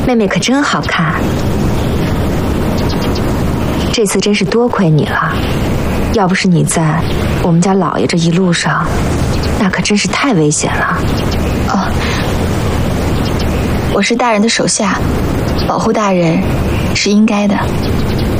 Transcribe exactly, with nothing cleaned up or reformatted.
妹妹可真好看，这次真是多亏你了，要不是你在，我们家老爷这一路上，那可真是太危险了。 哦，我是大人的手下，保护大人是应该的。